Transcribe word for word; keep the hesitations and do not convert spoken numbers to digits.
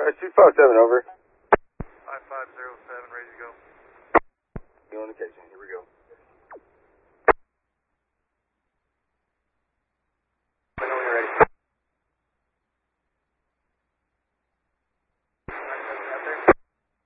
Uh, two five seven, over. five five zero seven, ready to go. Go on occasion. Here we go.